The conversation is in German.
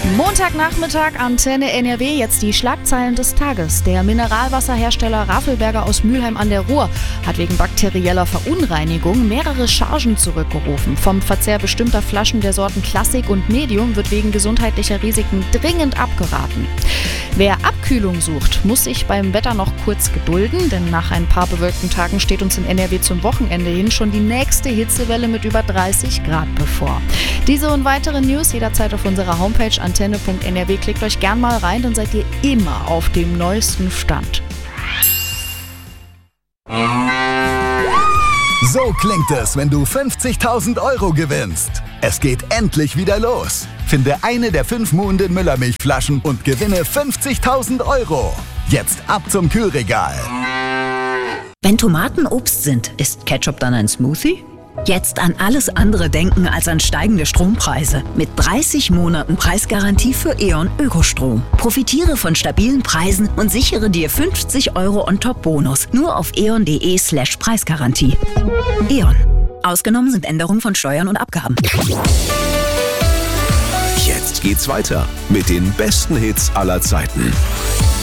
Montagnachmittag, Antenne NRW, jetzt die Schlagzeilen des Tages. Der Mineralwasserhersteller Rafelberger aus Mülheim an der Ruhr hat wegen bakterieller Verunreinigung mehrere Chargen zurückgerufen. Vom Verzehr bestimmter Flaschen der Sorten Klassik und Medium wird wegen gesundheitlicher Risiken dringend abgeraten. Wer Abkühlung sucht, muss sich beim Wetter noch kurz gedulden, denn nach ein paar bewölkten Tagen steht uns in NRW zum Wochenende hin schon die nächste Hitzewelle mit über 30 Grad bevor. Diese und weitere News jederzeit auf unserer Homepage antenne.nrw. Klickt euch gern mal rein, dann seid ihr immer auf dem neuesten Stand. So klingt es, wenn du 50.000 € gewinnst. Es geht endlich wieder los. Finde eine der 5 Muhnden Müllermilchflaschen und gewinne 50.000 €. Jetzt ab zum Kühlregal. Wenn Tomaten Obst sind, ist Ketchup dann ein Smoothie? Jetzt an alles andere denken als an steigende Strompreise. Mit 30 Monaten Preisgarantie für E.ON Ökostrom. Profitiere von stabilen Preisen und sichere dir 50 € on-top-Bonus. Nur auf eon.de/Preisgarantie. E.ON. Ausgenommen sind Änderungen von Steuern und Abgaben. Jetzt geht's weiter mit den besten Hits aller Zeiten.